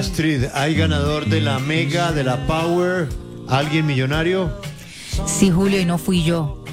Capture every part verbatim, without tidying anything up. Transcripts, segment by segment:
Astrid, ¿hay ganador de la Mega, de la Power? ¿Alguien millonario? Sí, Julio, y no fui yo.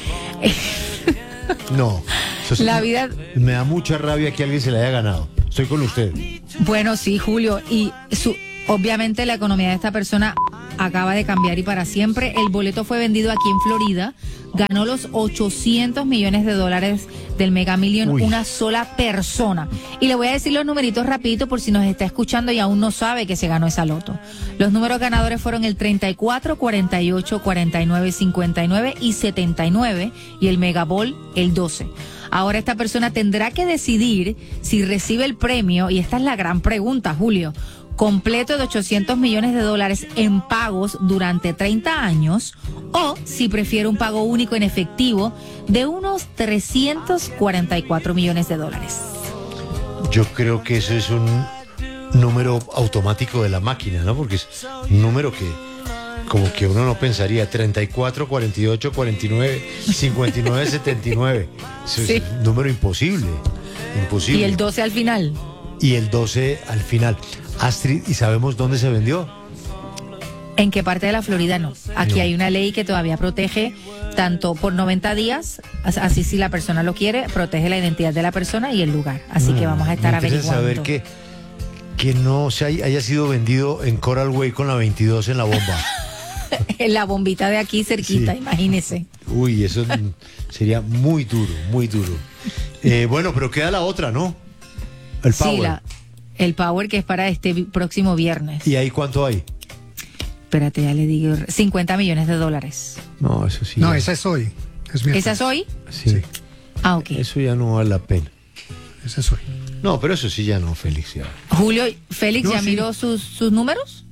No. Eso es- La vida... Me da mucha rabia que alguien se la haya ganado. Estoy con usted. Bueno, sí, Julio, y su, obviamente la economía de esta persona acaba de cambiar y para siempre. El boleto fue vendido aquí en Florida, ganó los ochocientos millones de dólares del Mega Million Uy. una sola persona. Y le voy a decir los numeritos rapidito por si nos está escuchando y aún no sabe que se ganó esa loto. Los números ganadores fueron el treinta y cuatro, cuarenta y ocho, cuarenta y nueve, cincuenta y nueve y setenta y nueve y el Mega Ball el doce. Ahora esta persona tendrá que decidir si recibe el premio, y esta es la gran pregunta, Julio, completo de ochocientos millones de dólares en pagos durante treinta años, o si prefiere un pago único en efectivo de unos trescientos cuarenta y cuatro millones de dólares. Yo creo que eso es un número automático de la máquina, ¿no? Porque es un número que como que uno no pensaría. Treinta y cuatro, cuarenta y ocho, cuarenta y nueve, cincuenta y nueve, setenta y nueve. Eso Sí. es un número imposible. Imposible. Y el doce al final. Y el doce al final. Astrid, ¿y sabemos dónde se vendió? ¿En qué parte de la Florida no? Aquí No. hay una ley que todavía protege tanto por noventa días, as- así si la persona lo quiere, protege la identidad de la persona y el lugar. Así que vamos a estar Me interesa averiguando. saber que, que no se haya, haya sido vendido en Coral Way con la veintidós en la bomba. En la bombita de aquí cerquita, Sí. imagínese. Uy, eso mm, sería muy duro, muy duro. Eh, bueno, pero queda la otra, ¿no? El Power. Sí, la, el Power que es para este vi- próximo viernes. ¿Y ahí cuánto hay? Espérate, ya le digo, cincuenta millones de dólares. No, eso sí. No, ya- esa es hoy. Es miércoles. ¿Esa es hoy? Sí. Sí. Ah, ok. Eso ya no vale la pena. Esa es hoy. No, pero eso sí ya no, Félix. Ya. Julio, ¿Félix No, ya sí. miró sus, sus números?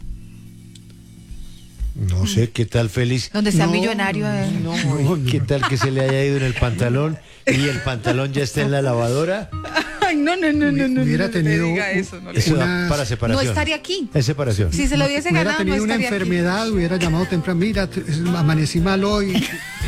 No sé, ¿qué tal, Félix? Donde sea No, millonario. eh. No, ¿qué tal que se le haya ido en el pantalón y el pantalón ya está en la lavadora? Ay, no, no, no, no, no. Hubiera no, no tenido le diga un- eso, no le- Eso da Unas- para separación. No estaría aquí. Es separación. Si se lo hubiese Hubiera ganado, no tenido una estaría aquí. enfermedad, hubiera llamado temprano. Mira, t- es- amanecí mal hoy.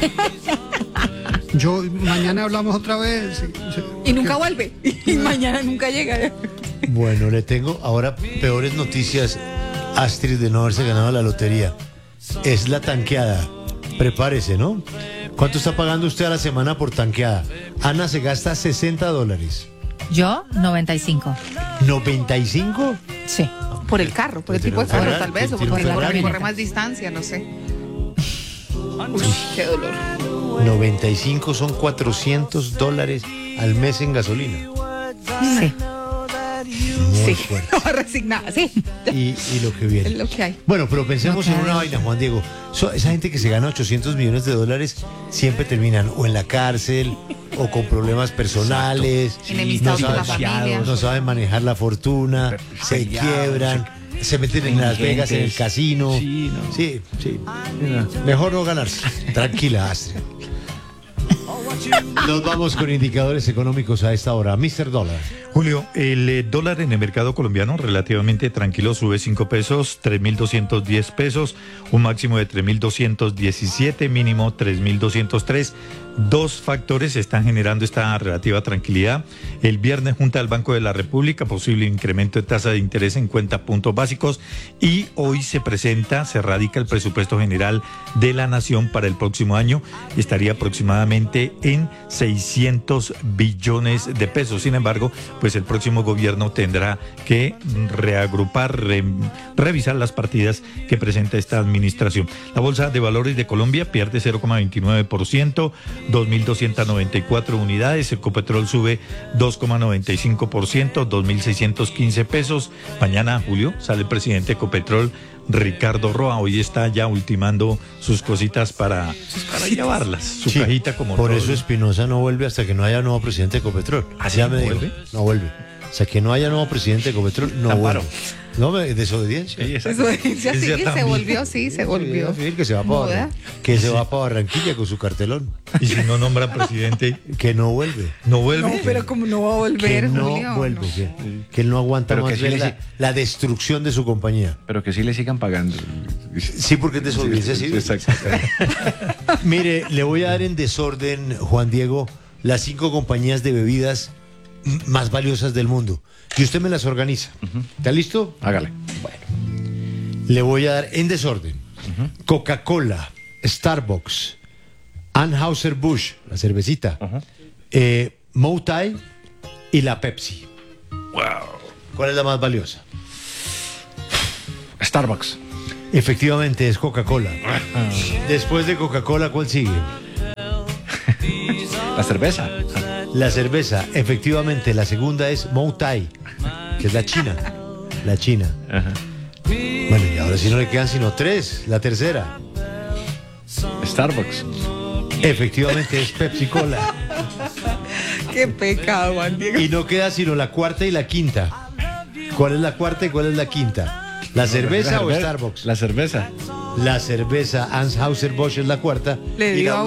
Yo, mañana hablamos otra vez. Y nunca vuelve. Y mañana nunca llega. Bueno, le tengo ahora peores noticias, Astrid, de no haberse ganado la lotería. Es la tanqueada. Prepárese, ¿no? ¿Cuánto está pagando usted a la semana por tanqueada? Ana se gasta sesenta dólares. Yo, noventa y cinco. ¿noventa y cinco? Sí. Por el carro, por el Tiene tipo de un carro, Ferrari, tal vez. O tiene un porque corre, Ferrari. corre más distancia, no sé. Uy, qué dolor. noventa y cinco son cuatrocientos dólares al mes en gasolina. Sí. Muy Sí, fuerte. no, resignada, sí. Y, y lo que Es viene. lo que hay. Bueno, pero pensemos Lo en que una hay. vaina, Juan Diego. So- esa gente que se gana ochocientos millones de dólares siempre terminan o en la cárcel o con problemas personales. Enemistados no con la saben- familia. No saben manejar la fortuna, se quiebran, se meten en Las Vegas, en el casino. Sí, no. Sí, sí. Mejor no ganarse. Tranquila, Astrid. Nos vamos con indicadores económicos a esta hora. mister Dólar. Julio, el eh, dólar en el mercado colombiano relativamente tranquilo, sube cinco pesos, tres mil doscientos diez pesos, un máximo de tres mil doscientos diecisiete, mínimo tres mil doscientos tres. Dos factores están generando esta relativa tranquilidad. El viernes, Junta del Banco de la República, posible incremento de tasa de interés en cincuenta puntos básicos, y hoy se presenta, se radica el presupuesto general de la Nación para el próximo año. Estaría aproximadamente en seiscientos billones de pesos. Sin embargo, pues el próximo gobierno tendrá que reagrupar, re- revisar las partidas que presenta esta administración. La Bolsa de Valores de Colombia pierde cero coma veintinueve por ciento, dos mil doscientas noventa y cuatro unidades. Ecopetrol sube dos coma noventa y cinco por ciento, dos mil seiscientos quince pesos. Mañana, Julio, sale el presidente de Ecopetrol, Ricardo Roa. Hoy está ya ultimando sus cositas para, para llevarlas, su Sí, cajita como Por todo. eso Espinosa no vuelve hasta que no haya nuevo presidente de Ecopetrol. ¿Ah, ya sí? me ¿No dijo. vuelve? No vuelve. Hasta que no haya nuevo presidente de Ecopetrol, no Amparo. vuelve. No, me- desobediencia. Sí, esa- Desobediencia, sí, esa se también. volvió, sí, se volvió. Sí, que se va para Moda. Barran- que se va para Barranquilla con su cartelón. Y si no nombra presidente, Que no vuelve. no vuelve. No, pero como no va a Que volver, no Julio. vuelve. no. Que, que él no aguanta Pero que más sí ver le la, si- la destrucción de su compañía. Pero que sí le sigan pagando. Sí, porque es desobediencia civil. Exacto. Mire, le voy a dar en desorden, Juan Diego, las cinco compañías de bebidas m- más valiosas del mundo. Y usted me las organiza. ¿Está listo? Hágale. Le voy a dar en desorden. Coca-Cola, Starbucks, Anheuser-Busch, la cervecita, eh, Moutai y la Pepsi. ¿Cuál es la más valiosa? Starbucks. Efectivamente es Coca-Cola. Después de Coca-Cola, ¿cuál sigue? La cerveza. La cerveza. Efectivamente, la segunda es Moutai, que es la China. La China. Bueno, y ahora sí no le quedan sino tres. La tercera. Starbucks. Efectivamente es Pepsi Cola. Qué pecado, Juan Diego. Y no queda sino la cuarta y la quinta. ¿Cuál es la cuarta y cuál es la quinta? ¿La cerveza o Starbucks? La cerveza. La cerveza Anheuser-Busch es la cuarta. Le y dio la a